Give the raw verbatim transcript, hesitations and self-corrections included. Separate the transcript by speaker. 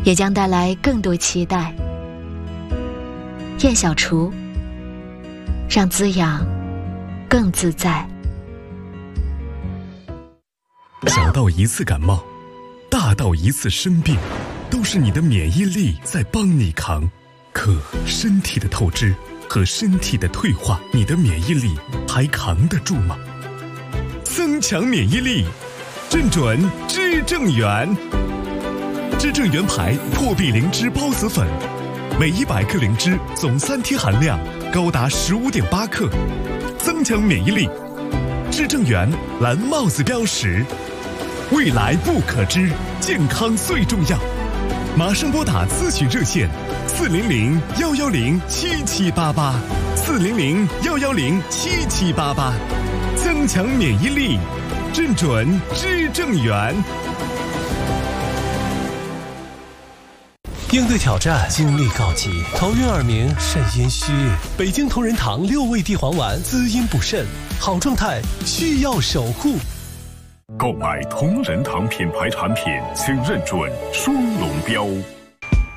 Speaker 1: 也将带来更多期待。燕小厨，让滋养更自在。
Speaker 2: 小到一次感冒，大到一次生病，都是你的免疫力在帮你扛。可身体的透支和身体的退化，你的免疫力还扛得住吗？增强免疫力，正准知正元。知正元牌破壁灵芝孢子粉，每一百克灵芝总三贴含量高达十五点八克，增强免疫力。知正元蓝帽子标识，未来不可知，健康最重要。马上拨打咨询热线四零零幺幺零七七八八，四零零幺幺零七七八八，增强免疫力，正准知正元。
Speaker 3: 应对挑战，精力告急，头晕耳鸣，肾阴虚。北京同仁堂六味地黄丸，滋阴补肾，好状态需要守护。
Speaker 4: 购买同仁堂品牌产品，请认准双龙标。